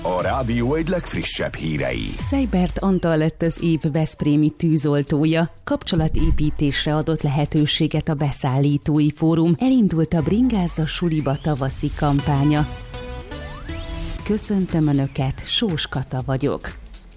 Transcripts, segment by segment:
A rádió egy legfrissebb hírei. Seibert Antal lett az év veszprémi tűzoltója. Kapcsolatépítésre adott lehetőséget a beszállítói fórum. Elindult a Bringázza suliba tavaszi kampánya. Köszöntöm Önöket, Sós Kata vagyok.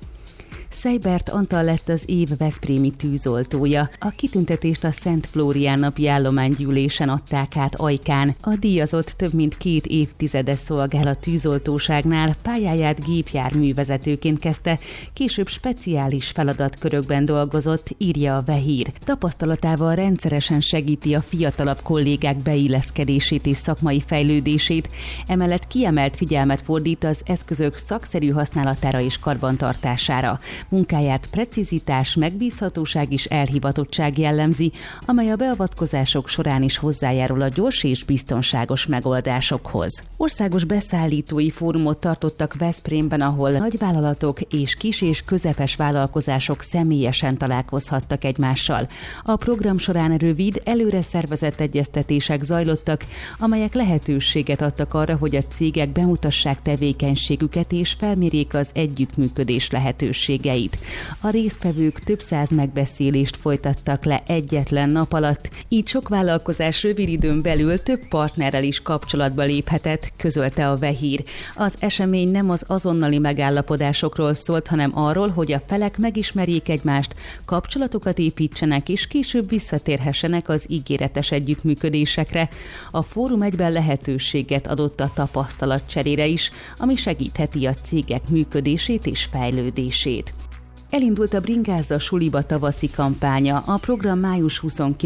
Seibert Antal lett az év veszprémi tűzoltója. A kitüntetést a Szent Flórián napi állománygyűlésen adták át Ajkán. A díjazott több mint 2 évtizede szolgál a tűzoltóságnál, pályáját gépjárművezetőként kezdte, később speciális feladatkörökben dolgozott, írja a Vehír. Tapasztalatával rendszeresen segíti a fiatalabb kollégák beilleszkedését és szakmai fejlődését, emellett kiemelt figyelmet fordít az eszközök szakszerű használatára és karbantartására. Munkáját precizitás, megbízhatóság és elhivatottság jellemzi, amely a beavatkozások során is hozzájárul a gyors és biztonságos megoldásokhoz. Országos beszállítói fórumot tartottak Veszprémben, ahol nagyvállalatok és kis- és közepes vállalkozások személyesen találkozhattak egymással. A program során rövid, előre szervezett egyeztetések zajlottak, amelyek lehetőséget adtak arra, hogy a cégek bemutassák tevékenységüket és felmérjék az együttműködés lehetőségeit. A résztvevők több 100 megbeszélést folytattak le egyetlen nap alatt, így sok vállalkozás rövid időn belül több partnerrel is kapcsolatba léphetett, közölte a Vehír. Az esemény nem az azonnali megállapodásokról szólt, hanem arról, hogy a felek megismerjék egymást, kapcsolatokat építsenek és később visszatérhessenek az ígéretes együttműködésekre. A fórum egyben lehetőséget adott a tapasztalatcserére is, ami segítheti a cégek működését és fejlődését. Elindult a Bringázza suliba tavaszi kampánya, a program május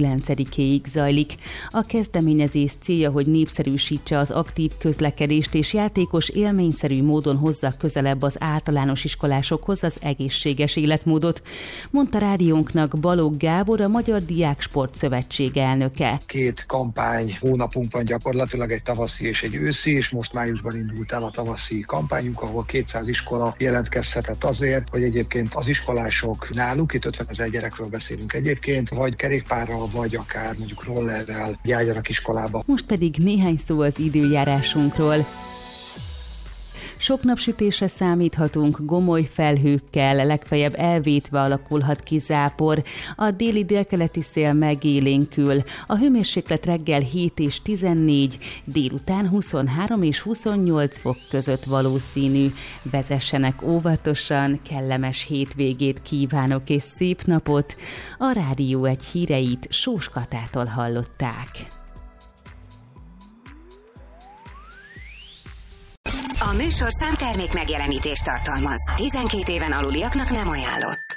29-éig zajlik. A kezdeményezés célja, hogy népszerűsítse az aktív közlekedést és játékos, élményszerű módon hozza közelebb az általános iskolásokhoz az egészséges életmódot, mondta rádiónknak Balogh Gábor, a Magyar Diáksport Szövetség elnöke. 2 kampány hónapunk van gyakorlatilag, egy tavaszi és egy őszi, és most májusban indult el a tavaszi kampányunk, ahol 200 iskola jelentkezhetett azért, hogy egyébként az iskolások náluk, itt 50 000 gyerekről beszélünk egyébként, vagy kerékpárral, vagy akár mondjuk rollerrel járjanak iskolába. Most pedig néhány szó az időjárásunkról. Sok napsütésre számíthatunk, gomoly felhőkkel, legfeljebb elvétve alakulhat ki zápor. A déli délkeleti szél megélénkül. A hőmérséklet reggel 7 és 14, délután 23 és 28 fok között valószínű. Vezessenek óvatosan, kellemes hétvégét kívánok és szép napot. A Rádió egy híreit Sós Katától hallották. A műsorszám termék megjelenítést tartalmaz. 12 éven aluliaknak nem ajánlott.